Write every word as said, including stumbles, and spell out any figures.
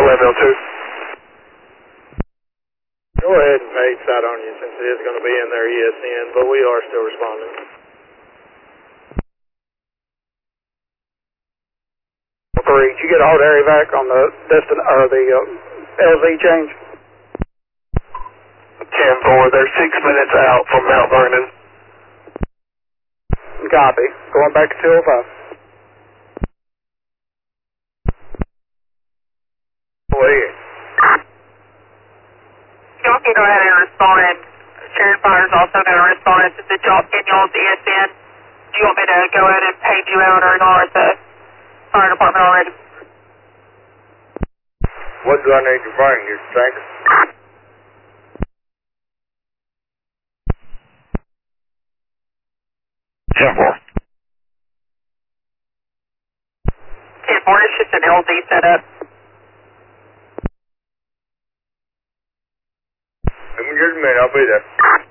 eleven oh two. Go ahead and page that on you since it is going to be in their E S N, but we are still responding. Three, did you get a hold of area vac on the destin or the uh, L Z change? ten four, they're six minutes out from Mount Vernon. Copy. Going back to two oh five. Go ahead. Y'all can go ahead and respond. Sheriff Fire is also going to respond to the job in y'all's E S N. Do you want me to go ahead and page you out or not at the fire department already? What do I need to bring you, Tanker? ten four. ten four, it's just an L Z setup. Give me just a minute, I'll be there.